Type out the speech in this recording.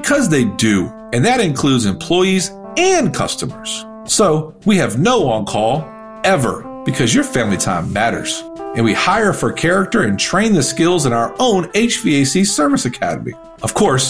Because they do, and that includes employees and customers. So we have no on-call ever because your family time matters. And we hire for character and train the skills in our own HVAC Service Academy. Of course,